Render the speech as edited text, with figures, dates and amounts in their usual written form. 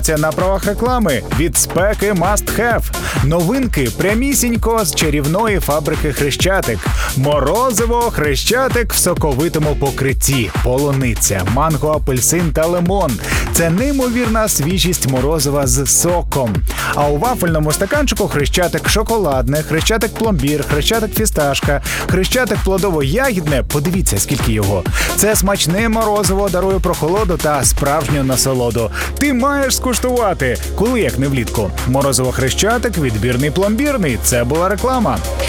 Це на правах реклами від спеки Must Have. Новинки прямісінько з чарівної фабрики Хрещатик. Морозиво Хрещатик в соковитому покритті. Полуниця, манго, апельсин та лимон. Це неймовірна свіжість морозива з соком. А у вафельному стаканчику Хрещатик шоколадне, Хрещатик пломбір, Хрещатик фісташка, Хрещатик плодово-ягідне. Подивіться, скільки його. Це смачне морозиво дарує прохолоду та справжню насолоду. Ти маєш скуштувати. Коли як не влітку. Морозиво Хрещатик, відбірний пломбірний. Це була реклама.